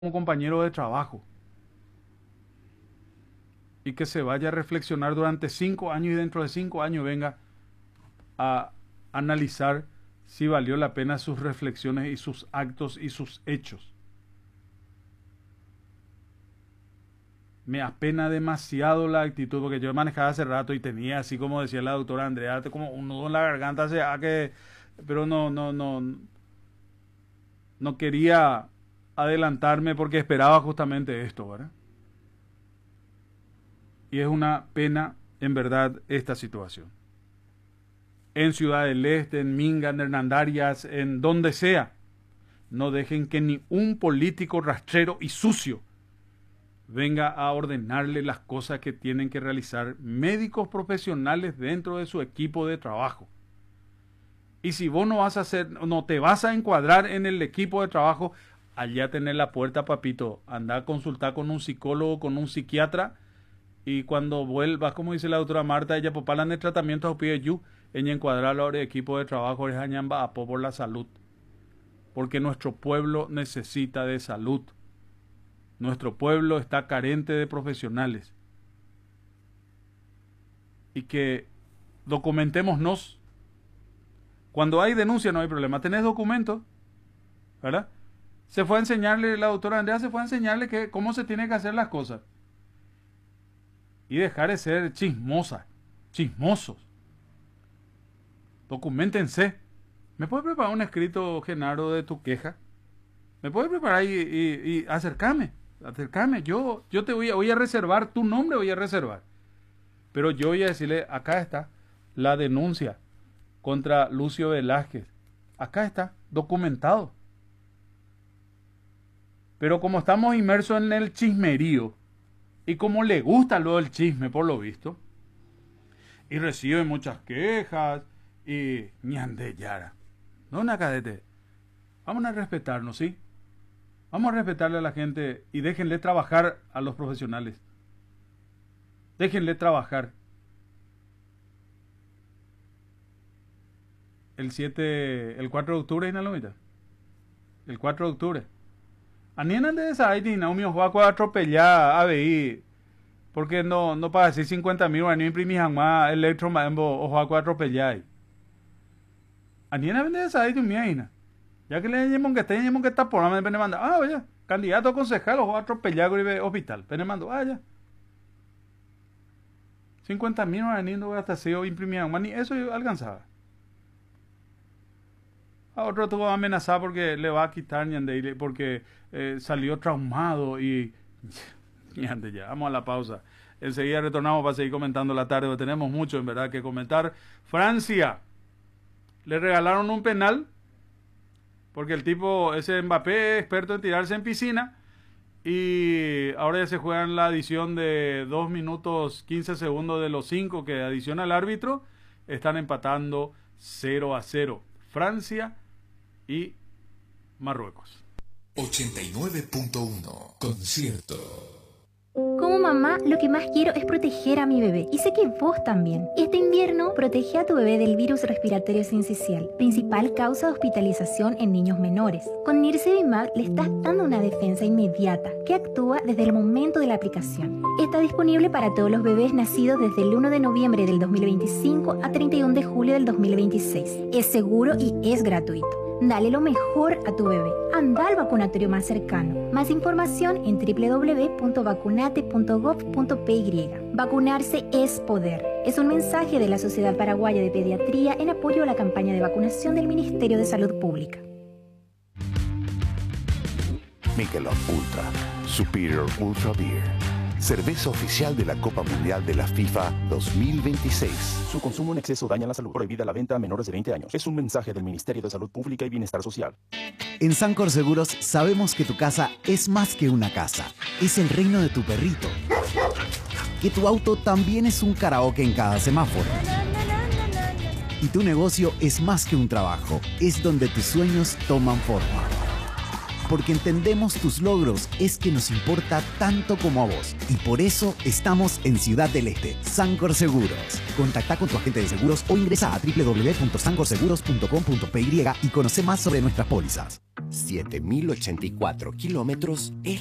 como compañero de trabajo y que se vaya a reflexionar durante 5 años y dentro de 5 años venga a analizar si valió la pena sus reflexiones y sus actos y sus hechos. Me apena demasiado la actitud, porque yo manejaba hace rato y tenía, así como decía la doctora Andrea, como un nudo en la garganta, pero no quería adelantarme porque esperaba justamente esto, ¿verdad? Y es una pena, en verdad, esta situación. En Ciudad del Este, en Minga, en Hernandarias, en donde sea, no dejen que ni un político rastrero y sucio venga a ordenarle las cosas que tienen que realizar médicos profesionales dentro de su equipo de trabajo. Y si vos no te vas a encuadrar en el equipo de trabajo, allá tenés la puerta, papito. Anda a consultar con un psicólogo, con un psiquiatra, y cuando vuelvas, como dice la doctora Marta, ella popala en el tratamiento a pie yu, ella encuadrar el equipo de trabajo es añamba a por la salud. Porque nuestro pueblo necesita de salud. Nuestro pueblo está carente de profesionales. Y que documentémonos. Cuando hay denuncia no hay problema. ¿Tenés documentos? ¿Verdad? Se fue a enseñarle, la doctora Andrea se fue a enseñarle cómo se tienen que hacer las cosas. Y dejar de ser chismosos. Documentense. ¿Me puedes preparar un escrito, Genaro, de tu queja? ¿Me puedes preparar y acercarme? Yo te voy a reservar, tu nombre voy a reservar. Pero yo voy a decirle, acá está la denuncia contra Lucio Velázquez. Acá está, documentado. Pero como estamos inmersos en el chismerío, y como le gusta luego el chisme, por lo visto, y recibe muchas quejas, y ñande yara. No, Nacadete. Vamos a respetarnos, ¿sí? Vamos a respetarle a la gente y déjenle trabajar a los profesionales. Déjenle trabajar. El 4 de octubre, Inalomita. El 4 de octubre. Anienan de esa Haiti, Naomi Ojoaco a atropellar a BI. Porque no para decir 50,000, no imprimí jamás electromaembo Ojoaco a atropellar. Anienan de esa Haiti, mi aina. Ya que le llamamos que está por la me manda. Ah, vaya, candidato a concejal Ojoa a atropellar a hospital. Pene mando, vaya. 50,000 no hasta se imprimía jamás, ni eso yo alcanzaba. A otro tuvo que amenazar porque le va a quitar Ñandeile, porque salió traumado y Ñande ya. Vamos a la pausa. Enseguida retornamos para seguir comentando la tarde, porque tenemos mucho en verdad que comentar. Francia, le regalaron un penal, porque el tipo, ese Mbappé, experto en tirarse en piscina, y ahora ya se juega en la adición de 2 minutos 15 segundos de los 5 que adiciona el árbitro. Están empatando 0-0. Francia y Marruecos. 89.1 Concierto. Como mamá, lo que más quiero es proteger a mi bebé. Y sé que vos también. Este invierno, protege a tu bebé del virus respiratorio sincicial, principal causa de hospitalización en niños menores. Con Nirsevimab le estás dando una defensa inmediata que actúa desde el momento de la aplicación. Está disponible para todos los bebés nacidos desde el 1 de noviembre del 2025 a 31 de julio del 2026. Es seguro y es gratuito. Dale lo mejor a tu bebé. Anda al vacunatorio más cercano. Más información en www.vacunate.gov.py. Vacunarse es poder. Es un mensaje de la Sociedad Paraguaya de Pediatría en apoyo a la campaña de vacunación del Ministerio de Salud Pública. Michelob Ultra, Superior Ultra Beer. Cerveza oficial de la Copa Mundial de la FIFA 2026. Su consumo en exceso daña la salud. Prohibida la venta a menores de 20 años. Es un mensaje del Ministerio de Salud Pública y Bienestar Social. En Sancor Seguros sabemos que tu casa es más que una casa. Es el reino de tu perrito. Que tu auto también es un karaoke en cada semáforo. Y tu negocio es más que un trabajo. Es donde tus sueños toman forma. Porque entendemos tus logros, es que nos importa tanto como a vos. Y por eso estamos en Ciudad del Este. Sancor Seguros. Contacta con tu agente de seguros o ingresa a www.sancorseguros.com.py y conoce más sobre nuestras pólizas. 7.084 kilómetros es